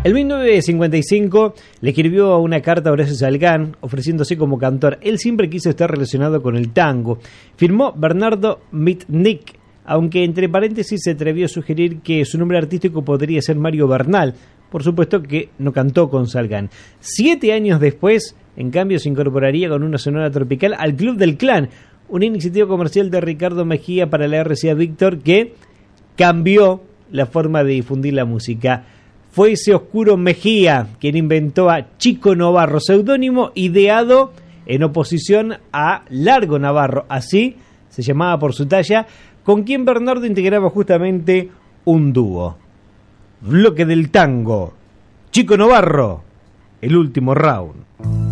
En 1955 le escribió una carta a Horacio Salgán ofreciéndose como cantor. Él siempre quiso estar relacionado con el tango. Firmó Bernardo Mitnick, aunque entre paréntesis se atrevió a sugerir que su nombre artístico podría ser Mario Bernal. Por supuesto que no cantó con Salgán. 7 años después, en cambio, se incorporaría con una sonora tropical al Club del Clan, una iniciativa comercial de Ricardo Mejía para la RCA Víctor que cambió la forma de difundir la música. Fue ese oscuro Mejía quien inventó a Chico Novarro, seudónimo ideado en oposición a Largo Navarro, así se llamaba por su talla, con quien Bernardo integraba justamente un dúo. Bloque del tango, Chico Novarro, el último round.